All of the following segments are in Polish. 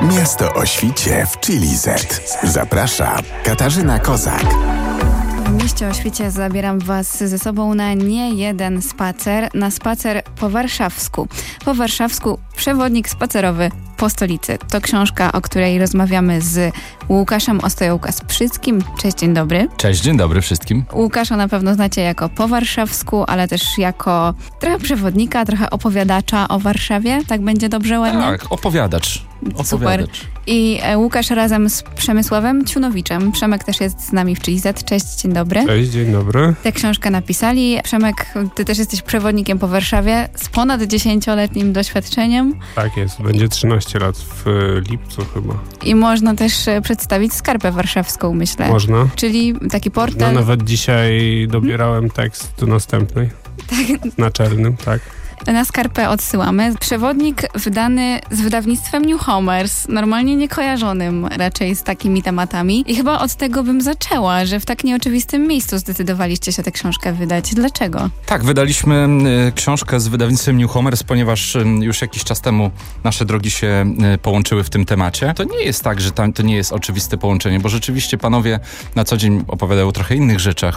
Miasto o świcie w Chili Z. Zaprasza Katarzyna Kozak. W mieście o świcie zabieram Was ze sobą na nie jeden spacer, na spacer po warszawsku. Po warszawsku przewodnik spacerowy po stolicy. To książka, o której rozmawiamy z Łukaszem Ostojołka-Sprzyckim. Cześć, dzień dobry. Cześć, dzień dobry wszystkim. Łukasza na pewno znacie jako po warszawsku, ale też jako trochę przewodnika, trochę opowiadacza o Warszawie. Tak będzie dobrze, ładnie? Tak, opowiadacz. Super. I Łukasz razem z Przemysławem Ciunowiczem. Przemek też jest z nami w Chili Z. Cześć, dzień dobry. Cześć, dzień dobry. Tę książkę napisali. Przemek, ty też jesteś przewodnikiem po Warszawie z ponad 10-letnim doświadczeniem. Tak jest, będzie 13 lat w lipcu chyba. I można też przedstawić skarpę warszawską, myślę. Można. Czyli taki portal. No, nawet dzisiaj dobierałem tekst do następnej. Tak. Naczelnym, tak. Na skarpę odsyłamy. Przewodnik wydany z wydawnictwem Newhomers, normalnie niekojarzonym raczej z takimi tematami. I chyba od tego bym zaczęła, że w tak nieoczywistym miejscu zdecydowaliście się tę książkę wydać. Dlaczego? Tak, wydaliśmy książkę z wydawnictwem Newhomers, ponieważ już jakiś czas temu nasze drogi się połączyły w tym temacie. To nie jest tak, że to nie jest oczywiste połączenie, bo rzeczywiście panowie na co dzień opowiadają o trochę innych rzeczach,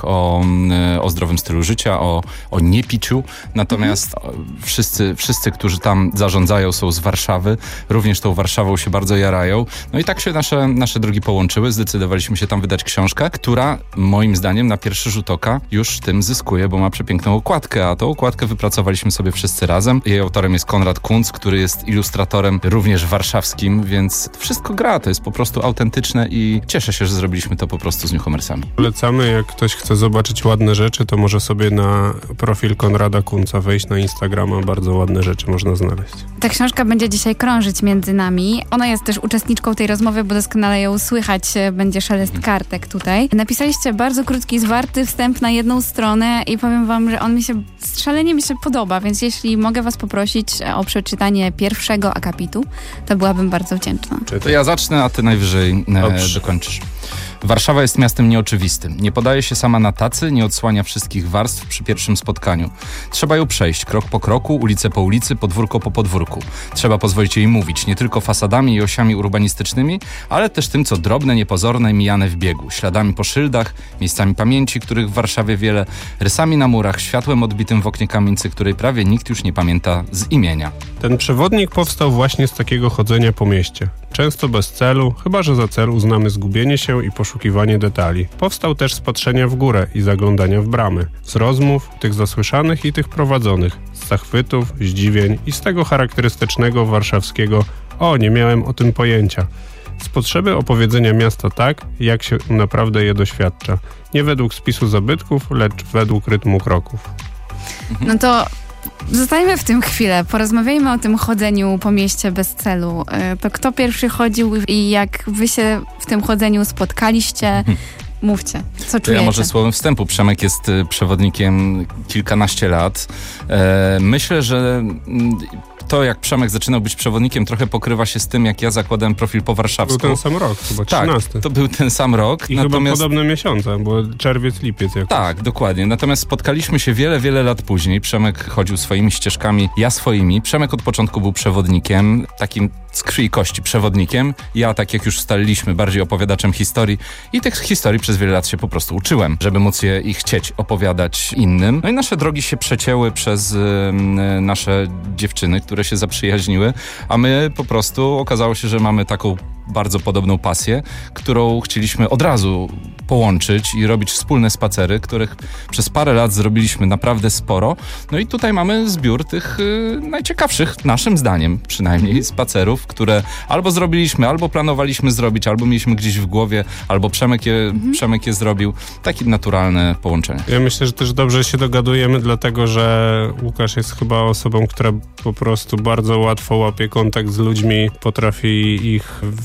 o zdrowym stylu życia, o niepiciu, natomiast wszyscy, którzy tam zarządzają, są z Warszawy, również tą Warszawą się bardzo jarają. No i tak się nasze drogi połączyły. Zdecydowaliśmy się tam wydać książkę, która moim zdaniem na pierwszy rzut oka już tym zyskuje, bo ma przepiękną okładkę, a tą okładkę wypracowaliśmy sobie wszyscy razem. Jej autorem jest Konrad Kunc, który jest ilustratorem również warszawskim, więc wszystko gra, to jest po prostu autentyczne i cieszę się, że zrobiliśmy to po prostu z Newhomersami. Polecamy, jak ktoś chce zobaczyć ładne rzeczy, to może sobie na profil Konrada Kunca wejść na Instagrama. Bardzo ładne rzeczy można znaleźć. Ta książka będzie dzisiaj krążyć między nami. Ona jest też uczestniczką tej rozmowy, bo doskonale ją słychać. Będzie szelest kartek tutaj. Napisaliście bardzo krótki, zwarty wstęp na jedną stronę i powiem wam, że on szalenie mi się podoba, więc jeśli mogę was poprosić o przeczytanie pierwszego akapitu, to byłabym bardzo wdzięczna. To ja zacznę, a ty najwyżej dokończysz. Warszawa jest miastem nieoczywistym. Nie podaje się sama na tacy, nie odsłania wszystkich warstw przy pierwszym spotkaniu. Trzeba ją przejść krok po kroku, ulicę po ulicy, podwórko po podwórku. Trzeba pozwolić jej mówić, nie tylko fasadami i osiami urbanistycznymi, ale też tym, co drobne, niepozorne, mijane w biegu. Śladami po szyldach, miejscami pamięci, których w Warszawie wiele, rysami na murach, światłem odbitym w oknie kamienicy, której prawie nikt już nie pamięta z imienia. Ten przewodnik powstał właśnie z takiego chodzenia po mieście. Często bez celu, chyba że za cel uznamy zgubienie się i poszukiwanie detali. Powstał też z patrzenia w górę i zaglądania w bramy. Z rozmów, tych zasłyszanych i tych prowadzonych. Z zachwytów, zdziwień i z tego charakterystycznego warszawskiego „o, nie miałem o tym pojęcia”. Z potrzeby opowiedzenia miasta tak, jak się naprawdę je doświadcza. Nie według spisu zabytków, lecz według rytmu kroków. No to zostańmy w tym chwilę. Porozmawiajmy o tym chodzeniu po mieście bez celu. To kto pierwszy chodził i jak wy się w tym chodzeniu spotkaliście? Mówcie, co czujecie? Ja może słowem wstępu. Przemek jest przewodnikiem kilkanaście lat. Myślę, że to, jak Przemek zaczynał być przewodnikiem, trochę pokrywa się z tym, jak ja zakładałem profil po warszawsku. Był ten sam rok, chyba 13. Tak, to był ten sam rok. I chyba podobne miesiące, bo czerwiec, lipiec jakoś. Tak, dokładnie. Natomiast spotkaliśmy się wiele lat później. Przemek chodził swoimi ścieżkami, ja swoimi. Przemek od początku był przewodnikiem, takim z krwi i kości przewodnikiem. Ja, tak jak już ustaliliśmy, bardziej opowiadaczem historii i tych historii przez wiele lat się po prostu uczyłem, żeby móc je i chcieć opowiadać innym. No i nasze drogi się przecięły przez nasze dziewczyny, które się zaprzyjaźniły, a my po prostu okazało się, że mamy taką bardzo podobną pasję, którą chcieliśmy od razu połączyć i robić wspólne spacery, których przez parę lat zrobiliśmy naprawdę sporo. No i tutaj mamy zbiór tych najciekawszych, naszym zdaniem przynajmniej, spacerów, które albo zrobiliśmy, albo planowaliśmy zrobić, albo mieliśmy gdzieś w głowie, albo Przemek je zrobił. Takie naturalne połączenie. Ja myślę, że też dobrze się dogadujemy, dlatego że Łukasz jest chyba osobą, która po prostu bardzo łatwo łapie kontakt z ludźmi, potrafi ich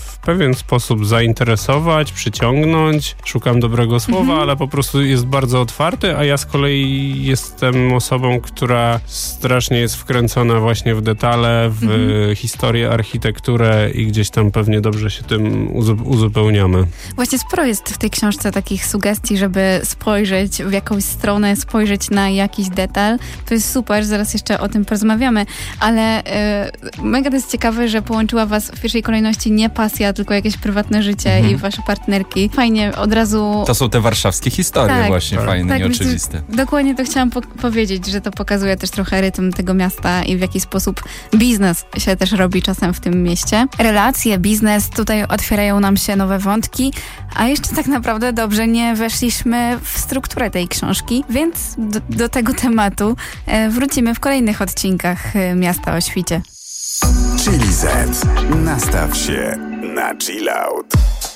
w pewien sposób zainteresować, przyciągnąć. Szukam dobrego słowa, ale po prostu jest bardzo otwarty, a ja z kolei jestem osobą, która strasznie jest wkręcona właśnie w detale, w historię, architekturę i gdzieś tam pewnie dobrze się tym uzupełniamy. Właśnie sporo jest w tej książce takich sugestii, żeby spojrzeć w jakąś stronę, spojrzeć na jakiś detal. To jest super, zaraz jeszcze o tym porozmawiamy, ale mega to jest ciekawe, że połączyła was w pierwszej kolejności nie pasja, tylko jakieś prywatne życie i wasze partnerki. Fajnie, od razu... To są te warszawskie historie właśnie, fajne, tak, nieoczywiste. Dokładnie to chciałam powiedzieć, że to pokazuje też trochę rytm tego miasta i w jaki sposób biznes się też robi czasem w tym mieście. Relacje, biznes, tutaj otwierają nam się nowe wątki, a jeszcze tak naprawdę dobrze nie weszliśmy w strukturę tej książki, więc do tego tematu wrócimy w kolejnych odcinkach Miasta o świcie. Chili Z. Nastaw się na chill out.